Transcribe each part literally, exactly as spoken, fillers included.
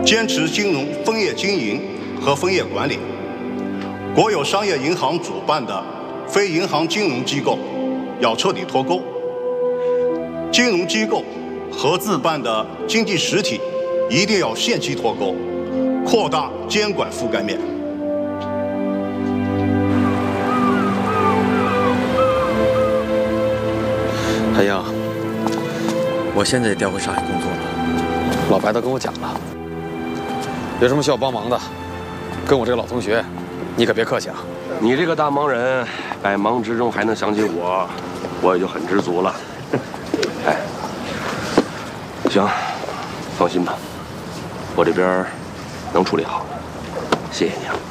坚持金融分业经营和分业管理。国有商业银行主办的非银行金融机构要彻底脱钩，金融机构和自办的经济实体一定要限期脱钩，扩大监管覆盖面。 海英，我现在也调回上海工作了，老白都跟我讲了，有什么需要帮忙的，跟我这个老同学，你可别客气啊。 你这个大忙人，百忙之中还能想起我，我也就很知足了。哎，行，放心吧，我这边能处理好。谢谢你啊，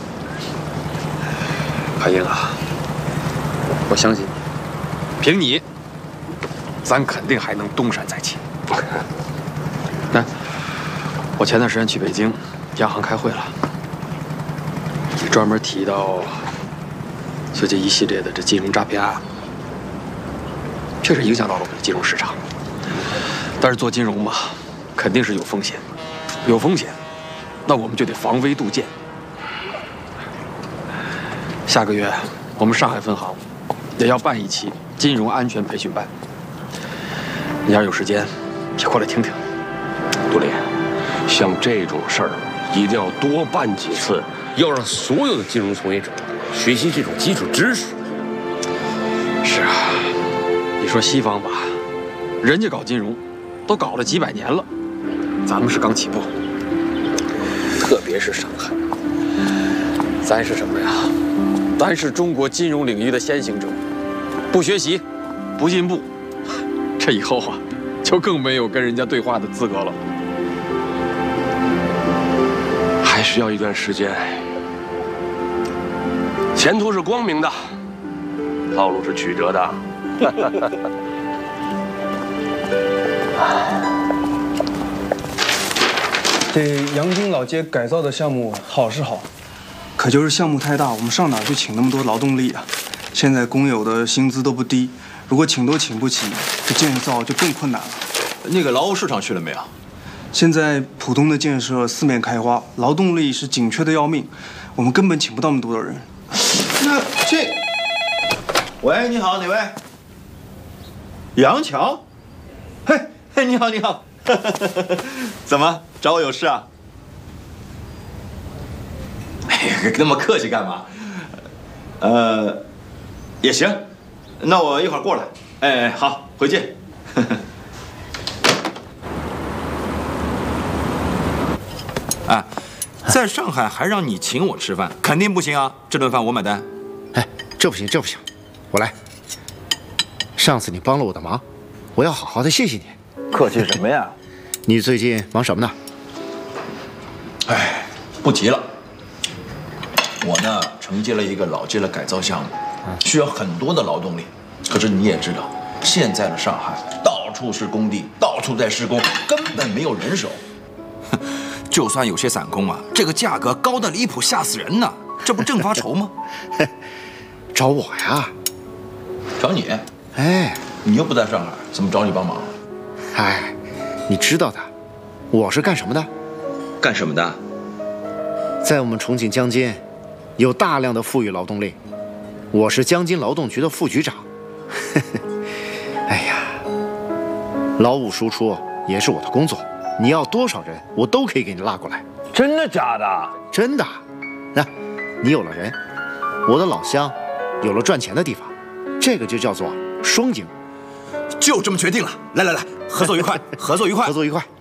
海英啊，我相信你，凭你，咱肯定还能东山再起。那我前段时间去北京央行开会了，专门提到最近一系列的这金融诈骗案，确实影响到了我们的金融市场。但是做金融嘛，肯定是有风险，有风险，那我们就得防微杜渐。下个月我们上海分行也要办一期金融安全培训班，你要是有时间，也过来听听。 杜丽，像这种事儿一定要多办几次，要让所有的金融从业者学习这种基础知识。 是啊，你说西方吧，人家搞金融都搞了几百年了，咱们是刚起步。特别是上海，咱是什么呀？咱是中国金融领域的先行者，不学习，不进步，这以后啊，就更没有跟人家对话的资格了。 还需要一段时间，前途是光明的，道路是曲折的。 这杨金老街改造的项目好是好，可就是项目太大，我们上哪儿去请那么多劳动力啊？现在工友的薪资都不低，如果请都请不起，这建造就更困难了。 那个劳务市场去了没有？ 现在浦东的建设四面开花，劳动力是紧缺的要命，我们根本请不到那么多的人。 那这，喂，你好，哪位？杨桥？嘿，嘿，你好，你好，怎么找我有事啊？哎，那么客气干嘛？呃，也行，那我一会儿过来。哎，好，回见。哎，在上海还让你请我吃饭，肯定不行啊！这顿饭我买单。 哎，这不行，这不行，我来。上次你帮了我的忙，我要好好的谢谢你。 客气什么呀？ 你最近忙什么呢？ 哎，不提了。我呢，承接了一个老街的改造项目，需要很多的劳动力。可是你也知道，现在的上海到处是工地，到处在施工，根本没有人手。就算有些散工啊，这个价格高得离谱，吓死人呢！这不正发愁吗？ 找我呀？ 找你？ 哎， 你又不在上海，怎么找你帮忙？ 哎，你知道的，我是干什么的？ 干什么的？ 在我们重庆江津，有大量的富裕劳动力，我是江津劳动局的副局长。哎呀，劳务输出也是我的工作。你要多少人，我都可以给你拉过来。 真的假的？ 真的。那，你有了人，我的老乡有了赚钱的地方，这个就叫做双赢。 就这么决定了。来来来，合作愉快，合作愉快， 合作愉快。